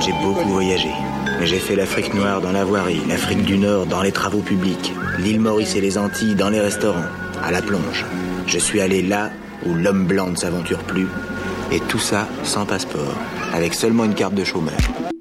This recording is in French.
J'ai beaucoup voyagé. J'ai fait l'Afrique noire dans la voirie, l'Afrique du Nord dans les travaux publics, l'île Maurice et les Antilles dans les restaurants, à la plonge. Je suis allé là où l'homme blanc ne s'aventure plus, et tout ça sans passeport, avec seulement une carte de chômeur.